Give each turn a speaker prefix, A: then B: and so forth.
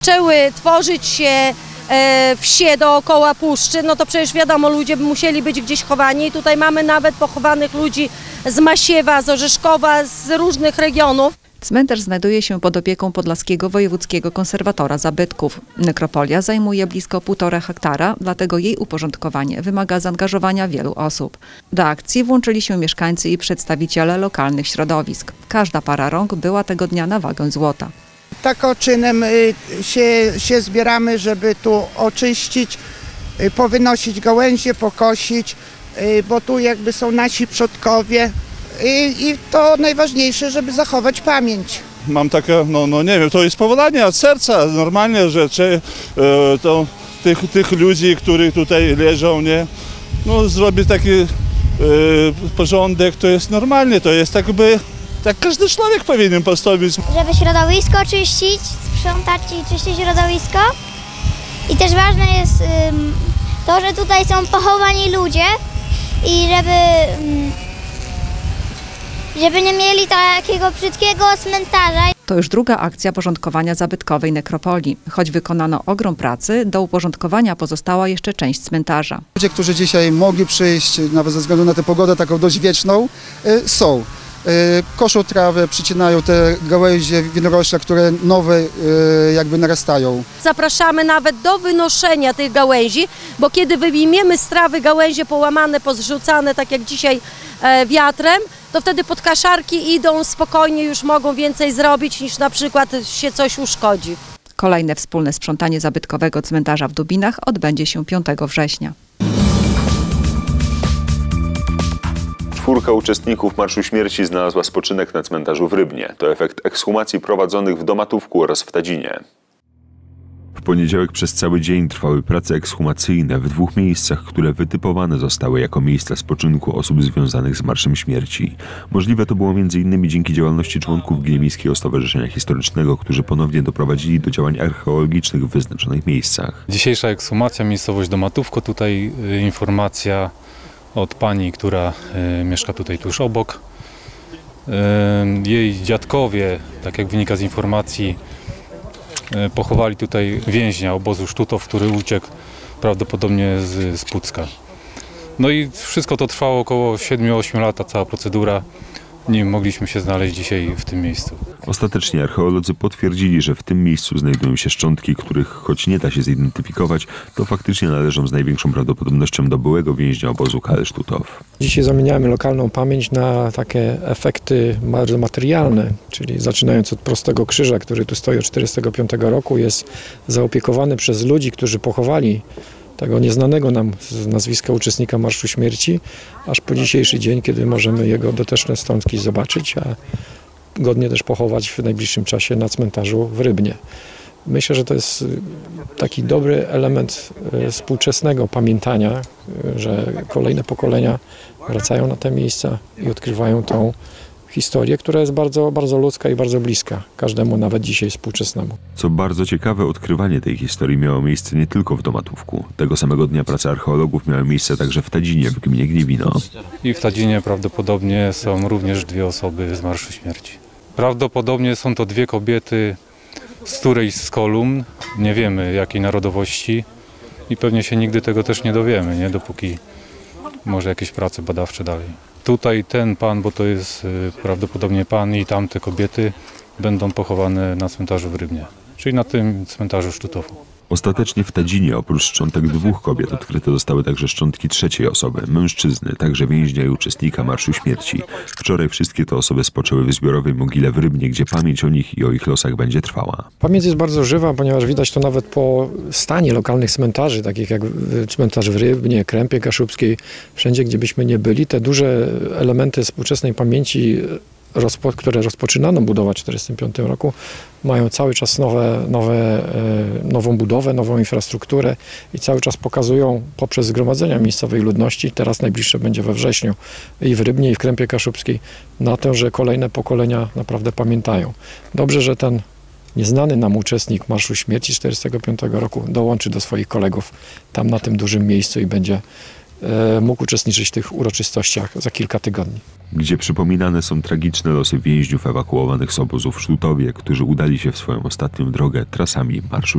A: Zaczęły tworzyć się wsie dookoła puszczy, no to przecież wiadomo, ludzie musieli być gdzieś chowani. I tutaj mamy nawet pochowanych ludzi z Masiewa, z Orzeszkowa, z różnych regionów.
B: Cmentarz znajduje się pod opieką Podlaskiego Wojewódzkiego Konserwatora Zabytków. Nekropolia zajmuje blisko 1,5 hektara, dlatego jej uporządkowanie wymaga zaangażowania wielu osób. Do akcji włączyli się mieszkańcy i przedstawiciele lokalnych środowisk. Każda para rąk była tego dnia na wagę złota.
C: Tak czynem się zbieramy, żeby tu oczyścić, powynosić gałęzie, pokosić, bo tu jakby są nasi przodkowie i to najważniejsze, żeby zachować pamięć.
D: Mam takie, no nie wiem, to jest powołanie od serca, normalnie, że to tych ludzi, którzy tutaj leżą, nie, no zrobić taki porządek, to jest normalnie, to jest jakby, tak każdy człowiek powinien postawić.
E: Żeby środowisko czyścić, sprzątać i czyścić środowisko. I też ważne jest to, że tutaj są pochowani ludzie i żeby nie mieli takiego brzydkiego cmentarza.
B: To już druga akcja porządkowania zabytkowej nekropolii. Choć wykonano ogrom pracy, do uporządkowania pozostała jeszcze część cmentarza.
F: Ludzie, którzy dzisiaj mogli przyjść, nawet ze względu na tę pogodę taką dość wieczną, są. Koszą trawę, przycinają te gałęzie winorośla, które nowe jakby narastają.
A: Zapraszamy nawet do wynoszenia tych gałęzi, bo kiedy wyjmiemy z trawy gałęzie połamane, pozrzucane, tak jak dzisiaj wiatrem, to wtedy podkaszarki idą spokojnie, już mogą więcej zrobić niż na przykład się coś uszkodzi.
B: Kolejne wspólne sprzątanie zabytkowego cmentarza w Dubinach odbędzie się 5 września.
G: 4 uczestników Marszu Śmierci znalazła spoczynek na cmentarzu w Rybnie. To efekt ekshumacji prowadzonych w Domatówku oraz w Tadzinie. W poniedziałek przez cały dzień trwały prace ekshumacyjne w 2 miejscach, które wytypowane zostały jako miejsca spoczynku osób związanych z Marszem Śmierci. Możliwe to było m.in. dzięki działalności członków Gniewickiego Stowarzyszenia Historycznego, którzy ponownie doprowadzili do działań archeologicznych w wyznaczonych miejscach.
H: Dzisiejsza ekshumacja, miejscowość Domatówko, tutaj informacja od pani, która mieszka tutaj tuż obok. Jej dziadkowie, tak jak wynika z informacji, pochowali tutaj więźnia obozu Sztutow, który uciekł prawdopodobnie z Pucka. No i wszystko to trwało około 7-8 lat, ta cała procedura, nim mogliśmy się znaleźć dzisiaj w tym miejscu.
G: Ostatecznie archeolodzy potwierdzili, że w tym miejscu znajdują się szczątki, których choć nie da się zidentyfikować, to faktycznie należą z największą prawdopodobnością do byłego więźnia obozu KL Sztutow.
I: Dzisiaj zamieniamy lokalną pamięć na takie efekty bardzo materialne, czyli zaczynając od prostego krzyża, który tu stoi od 1945 roku, jest zaopiekowany przez ludzi, którzy pochowali tego nieznanego nam z nazwiska uczestnika Marszu Śmierci, aż po dzisiejszy dzień, kiedy możemy jego doteczne szczątki zobaczyć, a godnie też pochować w najbliższym czasie na cmentarzu w Rybnie. Myślę, że to jest taki dobry element współczesnego pamiętania, że kolejne pokolenia wracają na te miejsca i odkrywają tą historię, która jest bardzo, bardzo ludzka i bardzo bliska każdemu, nawet dzisiaj współczesnemu.
G: Co bardzo ciekawe, odkrywanie tej historii miało miejsce nie tylko w Domatówku. Tego samego dnia prace archeologów miały miejsce także w Tadzinie, w gminie Gniewino.
H: I w Tadzinie prawdopodobnie są również 2 osoby z Marszu Śmierci. Prawdopodobnie są to 2 kobiety z którejś z kolumn, nie wiemy jakiej narodowości i pewnie się nigdy tego też nie dowiemy, nie? Dopóki może jakieś prace badawcze dalej. Tutaj ten pan, bo to jest prawdopodobnie pan, i tamte kobiety będą pochowane na cmentarzu w Rybnie, czyli na tym cmentarzu Sztutowu.
G: Ostatecznie w Tadzinie oprócz szczątek 2 kobiet odkryte zostały także szczątki 3. osoby, mężczyzny, także więźnia i uczestnika Marszu Śmierci. Wczoraj wszystkie te osoby spoczęły w zbiorowej mogile w Rybnie, gdzie pamięć o nich i o ich losach będzie trwała.
I: Pamięć jest bardzo żywa, ponieważ widać to nawet po stanie lokalnych cmentarzy, takich jak cmentarz w Rybnie, Krępie Kaszubskiej, wszędzie gdzie byśmy nie byli, te duże elementy współczesnej pamięci, które rozpoczynano budować w 1945 roku, mają cały czas nową budowę, nową infrastrukturę i cały czas pokazują poprzez zgromadzenia miejscowej ludności, teraz najbliższe będzie we wrześniu i w Rybnie, i w Krępie Kaszubskiej, na to, że kolejne pokolenia naprawdę pamiętają. Dobrze, że ten nieznany nam uczestnik Marszu Śmierci 1945 roku dołączy do swoich kolegów tam na tym dużym miejscu i będzie mógł uczestniczyć w tych uroczystościach za kilka tygodni.
G: Gdzie przypominane są tragiczne losy więźniów ewakuowanych z obozów w Sztutowie, którzy udali się w swoją ostatnią drogę trasami Marszu